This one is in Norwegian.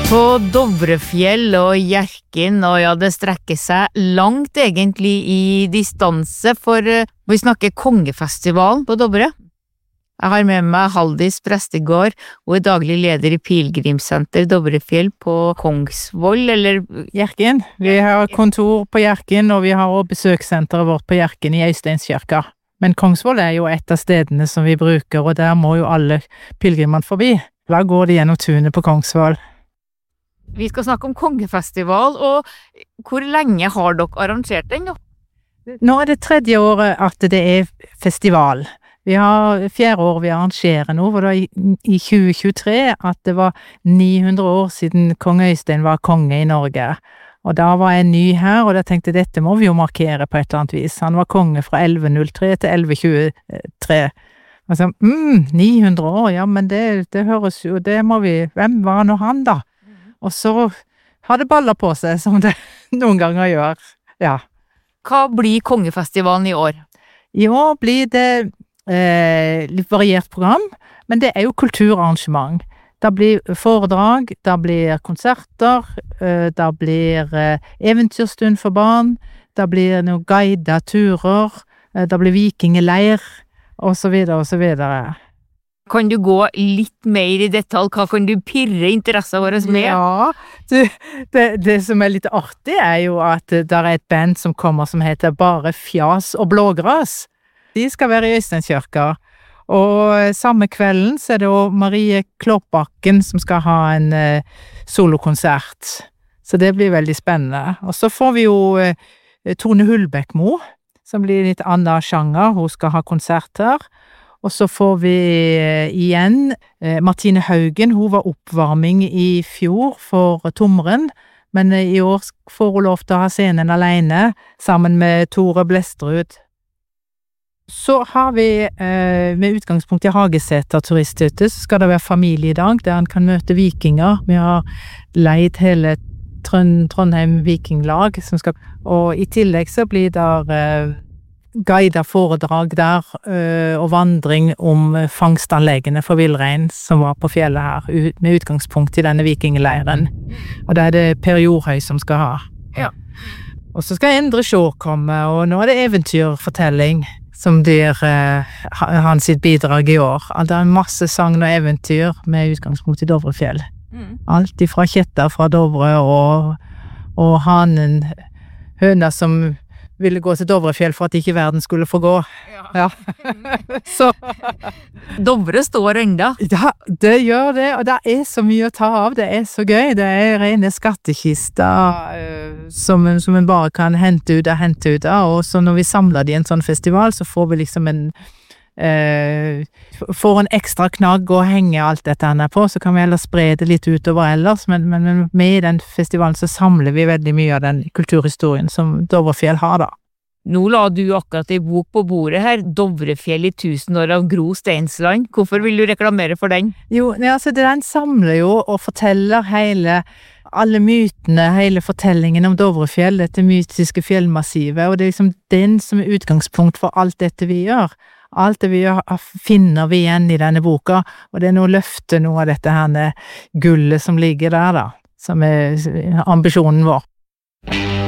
På Dovrefjell og Hjerkinn, og ja, det strekker seg langt egentlig i distanse, for vi snakker kongefestivalen på Dovre. Jeg har med meg Haldis Prestegård, og er daglig leder i Pilgrimssenter Dovrefjell på Kongsvoll, eller Hjerkinn. Vi har kontor på Hjerkinn, og vi har også besøkssenteret vårt på Hjerkinn i Øysteinskirka. Men Kongsvoll er jo et av stedene som vi bruker, og der må jo alle pilgrimene forbi. Da går de gjennom tunet på Kongsvoll. Vi skal snakke om kongefestival, og hvor lenge har dere arrangert den nå? Nå er det 3. året at det er festival. Vi har 4. år vi arrangerer nå, for det var i 2023 at det var 900 år siden kong Øystein var konge i Norge. Og da var jeg ny her, og da tenkte jeg dette må vi jo markere på et eller annet vis. Han var konge fra 1103 til 1123. Altså, 900 år, ja, men det høres jo, det må vi, hvem var nå han da? Og så har det baller på seg, som det noen ganger gjør, ja. Hva blir kongefestivalen i år? I år blir det litt variert program, men det er jo kulturarrangement. Det blir foredrag, det blir konserter, det blir eventyrstund for barn, det blir noen guidede turer, det blir vikingeleir, og så videre, og så videre. Kan du gå litt mer i detalj? Hva kan du pirre interessen våre med? Ja, det som er litt artig er jo at det er et band som kommer som heter Bare Fjas og Blågras. De skal være i Øysteinskirka. Og samme kvelden så er det jo Marie Kloppbakken som skal ha en solokonsert. Så det blir veldig spennende. Og så får vi jo Tone Hulbekmo, som blir litt annen sjanger. Hun skal ha konserter. Og så får vi igjen Martine Haugen, hun var oppvarming i fjor for Tomren, men i år får hun lov til å ha scenen alene, sammen med Tore Blestrud. Så har vi, med utgangspunkt i Hageseter turisthytte, så skal det være familiedag, der en kan møte vikinger. Vi har leid hele Trondheim Vikinglag, og i tillegg så blir det guidet foredrag der, og vandring om fangstanleggene for villrein som var på fjellet her, med utgangspunkt i denne vikingleiren. Og det er det Per Jorhøy som skal ha. Ja. Og så skal Endre Sjår komme, og nå er det eventyrfortelling som blir hans sitt bidrag i år. Det er masse sagn og eventyr med utgangspunkt i Dovrefjell. Alt ifra kjetter fra Dovre og hanen, høna som ville gå til Dovrefjell for at ikke verden skulle få gå. Ja. Så Dovre står enda. Ja, det gjør det, og det er så mye å ta av. Det er så gøy. Det er rene skattekister som en bare kan hente ut av, og så når vi samler det i en sånn festival, så får vi liksom får en ekstra knagg å henge alt dette her på, så kan vi heller spre det litt utover ellers, men med i den festivalen så samler vi veldig mye av den kulturhistorien som Dovrefjell har da. Nå la du akkurat en bok på bordet her, Dovrefjell i 1000 år av Gro Steinsland. Hvorfor vil du reklamere for den? Jo, altså den samler jo og forteller alle mytene, hele fortellingen om Dovrefjell, dette mytiske fjellmassivet, og det er liksom den som er utgangspunkt for alt dette vi gjør. Alt det vi gjør finner vi igjen i denne boka, og det er noe løfte noe av dette her gullet som ligger der da, som er ambisjonen vår.